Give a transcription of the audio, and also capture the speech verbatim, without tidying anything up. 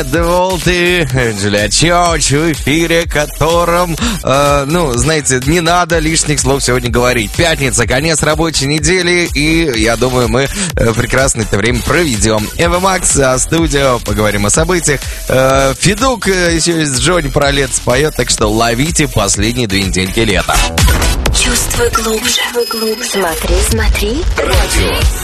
Деволты, Джулия Чоуч в эфире, которым, э, ну, знаете, не надо лишних слов сегодня говорить. Пятница, конец рабочей недели, и я думаю, мы э, прекрасно это время проведем. Эва Макс, а, студио, поговорим о событиях. Э, Федук э, еще из Джонни про лето споет, так что ловите последние две недельки лета. Чувствуй глубже. Смотри, смотри. Радио.